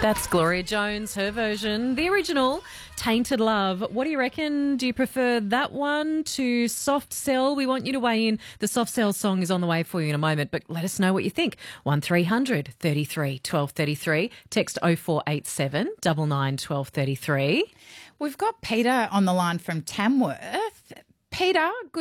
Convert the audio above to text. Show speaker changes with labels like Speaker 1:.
Speaker 1: That's Gloria Jones, her version. The original, Tainted Love. What do you reckon? Do you prefer that one to Soft Cell? We want you to weigh in. The Soft Cell song is on the way for you in a moment, but let us know what you think. 1300 33 1233. Text 0487 99 1233.
Speaker 2: We've got Peter on the line from Tamworth. Peter, good